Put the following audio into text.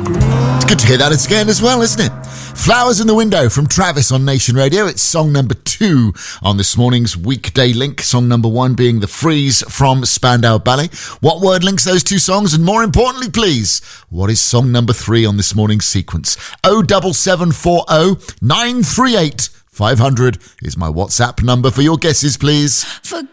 It's good to hear that it's again as well, isn't it? Flowers in the Window from Travis on Nation Radio. It's song number 2 on this morning's weekday link. Song number 1 being The Freeze from Spandau Ballet. What word links those two songs? And more importantly, please, what is song number 3 on this morning's sequence? 07740 938 500 is my WhatsApp number for your guesses, please. Forget